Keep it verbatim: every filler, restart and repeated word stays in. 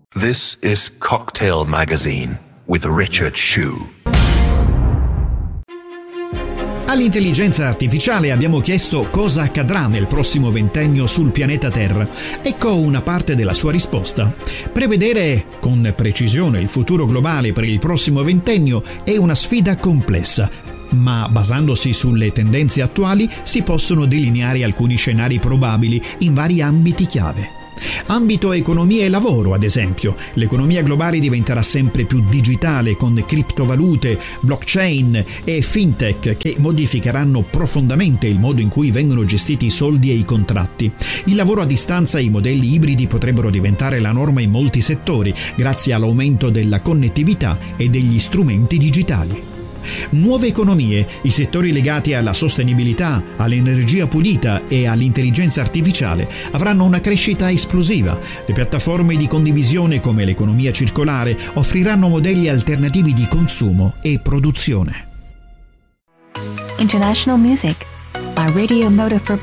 This is Cocktail Magazine with Richard Shue. All'intelligenza artificiale abbiamo chiesto cosa accadrà nel prossimo ventennio sul pianeta Terra. Ecco una parte della sua risposta. Prevedere con precisione il futuro globale per il prossimo ventennio è una sfida complessa, ma basandosi sulle tendenze attuali si possono delineare alcuni scenari probabili in vari ambiti chiave. Ambito economia e lavoro, ad esempio. L'economia globale diventerà sempre più digitale con criptovalute, blockchain e fintech che modificheranno profondamente il modo in cui vengono gestiti i soldi e i contratti. Il lavoro a distanza e i modelli ibridi potrebbero diventare la norma in molti settori grazie all'aumento della connettività e degli strumenti digitali. Nuove economie, i settori legati alla sostenibilità, all'energia pulita e all'intelligenza artificiale avranno una crescita esplosiva. Le piattaforme di condivisione come l'economia circolare offriranno modelli alternativi di consumo e produzione. International Music by Radio Motive for